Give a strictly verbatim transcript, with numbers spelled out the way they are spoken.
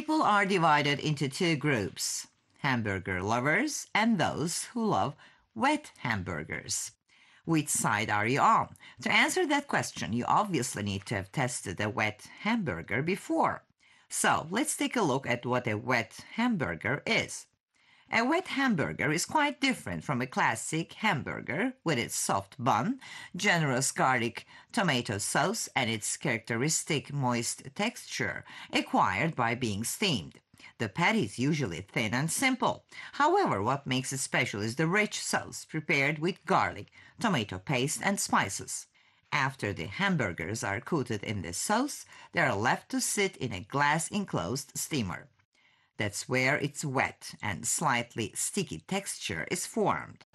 People are divided into two groups: hamburger lovers and those who love wet hamburgers. Which side are you on? To answer that question, you obviously need to have tested a wet hamburger before. So let's take a look at what a wet hamburger is. A wet hamburger is quite different from a classic hamburger with its soft bun, generous garlic tomato sauce, and its characteristic moist texture acquired by being steamed. The patty is usually thin and simple. However, what makes it special is the rich sauce prepared with garlic, tomato paste, and spices. After the hamburgers are coated in this sauce, they are left to sit in a glass enclosed steamer. That's where its wet and slightly sticky texture is formed.